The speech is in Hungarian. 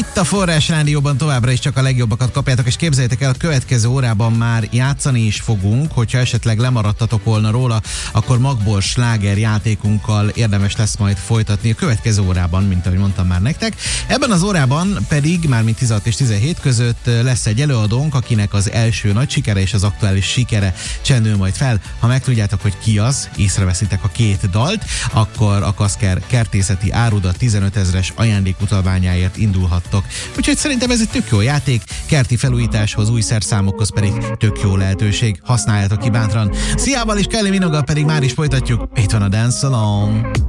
Itt a Forrás Rádióban továbbra is csak a legjobbakat kapjátok, és képzeljétek el, a következő órában már játszani is fogunk, hogyha esetleg lemaradtatok volna róla, akkor Magból sláger játékunkkal érdemes lesz majd folytatni a következő órában, mint ahogy mondtam már nektek. Ebben az órában pedig, mármint 16 és 17 között lesz egy előadónk, akinek az első nagy sikere és az aktuális sikere csendül majd fel. Ha megtudjátok, hogy ki az, észreveszitek a két dalt, akkor a Kaszker kertészeti árudat 15 000-es ajándékutalványáért indulhattok. Úgyhogy szerintem ez egy tök jó játék, kerti felújításhoz, új szerszámokhoz pedig tök jó lehetőség. Használjátok ki bátran. Sziával és Kylie Minogue pedig már is folytatjuk. Itt van a Dance Alone.